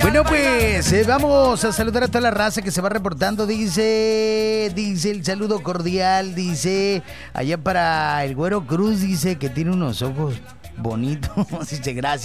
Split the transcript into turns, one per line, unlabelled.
Bueno, pues vamos a saludar a toda la raza que se va reportando. Dice el saludo cordial. Dice allá para el Güero Cruz. Dice que tiene unos ojos bonitos. Dice gracias.